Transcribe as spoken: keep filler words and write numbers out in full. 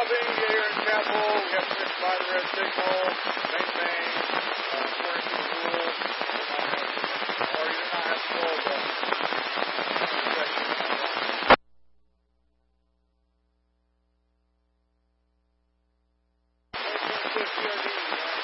nothing here in Chapel. We have to miss by the red signal. Maintain uh, according to the rules.